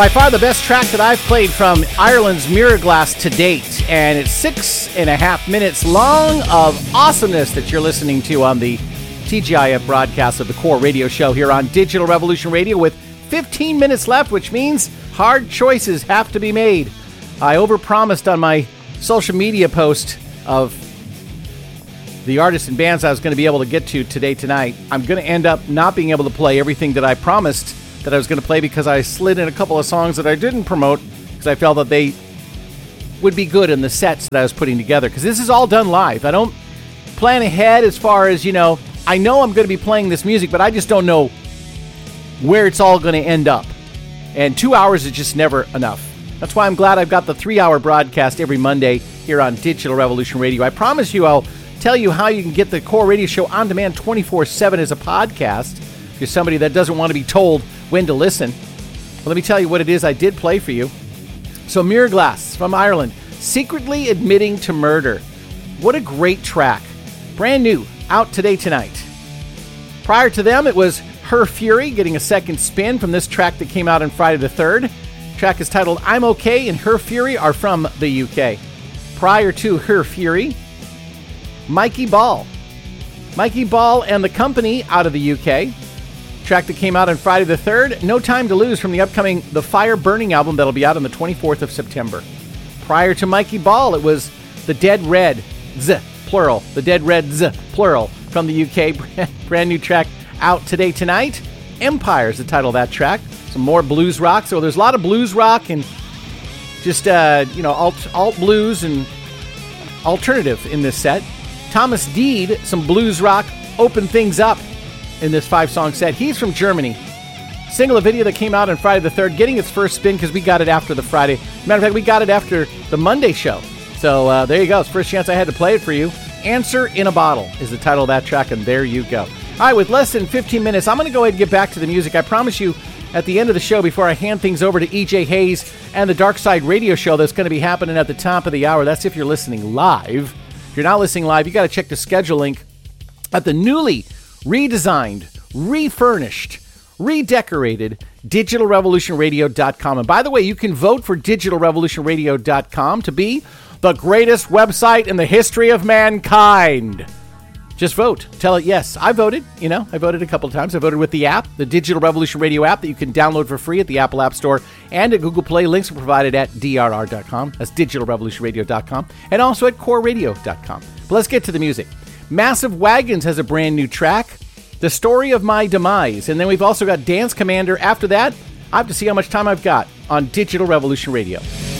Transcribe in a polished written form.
By far the best track that I've played from Ireland's Mirror Glass to date, and it's 6.5 minutes long of awesomeness that you're listening to on the TGIF broadcast of the Core Radio Show here on Digital Revolution Radio with 15 minutes left, which means hard choices have to be made. I overpromised on my social media post of the artists and bands I was going to be able to get to tonight. I'm going to end up not being able to play everything that I promised that I was going to play because I slid in a couple of songs that I didn't promote because I felt that they would be good in the sets that I was putting together. Because this is all done live. I don't plan ahead as far as, I know I'm going to be playing this music, but I just don't know where it's all going to end up. And 2 hours is just never enough. That's why I'm glad I've got the 3-hour broadcast every Monday here on Digital Revolution Radio. I promise you I'll tell you how you can get the Core Radio Show on demand 24/7 as a podcast. If you're somebody that doesn't want to be told when to listen. Well, let me tell you what it is I did play for you. So Mirror Glass from Ireland, Secretly Admitting to Murder. What a great track. Brand new, out tonight. Prior to them, it was Her Fury getting a second spin from this track that came out on Friday the 3rd. The track is titled I'm Okay, and Her Fury are from the UK. Prior to Her Fury, Mikey Ball. Mikey Ball and the Company out of the UK. Track that came out on Friday the 3rd, No Time to Lose from the upcoming The Fire Burning album that'll be out on the 24th of September. Prior to Mikey Ball, it was The Dead Red, plural, The Dead Reds, plural, from the UK. Brand new track out tonight. Empire is the title of that track. Some more blues rock. So there's a lot of blues rock and just, alt blues and alternative in this set. Thomas Deed, some blues rock, open things up in this 5-song set. He's from Germany. Single a video that came out on Friday the 3rd, getting its first spin because we got it after the Friday. Matter of fact, we got it after the Monday show. So there you go. It's the first chance I had to play it for you. Answer in a Bottle is the title of that track, and there you go. All right, with less than 15 minutes, I'm going to go ahead and get back to the music. I promise you, at the end of the show, before I hand things over to EJ Hayes and the Dark Side Radio Show that's going to be happening at the top of the hour. That's if you're listening live. If you're not listening live, you got to check the schedule link at the newly redesigned, refurnished, redecorated DigitalRevolutionRadio.com. And by the way, you can vote for DigitalRevolutionRadio.com to be the greatest website in the history of mankind. Just vote. Tell it yes. I voted. I voted a couple of times. I voted with the app, the Digital Revolution Radio app that you can download for free at the Apple App Store and at Google Play. Links are provided at DRR.com. That's DigitalRevolutionRadio.com. And also at CoreRadio.com. But let's get to the music. Massive Wagons has a brand new track, The Story of My Demise. And then we've also got Dance Commander. After that, I have to see how much time I've got on Digital Revolution Radio.